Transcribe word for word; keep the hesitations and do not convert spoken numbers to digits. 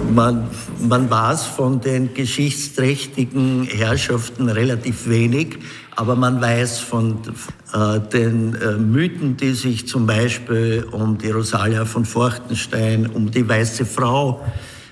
Man, man weiß von den geschichtsträchtigen Herrschaften relativ wenig, aber man weiß von äh, den äh, Mythen, die sich zum Beispiel um die Rosalia von Forchtenstein, um die Weiße Frau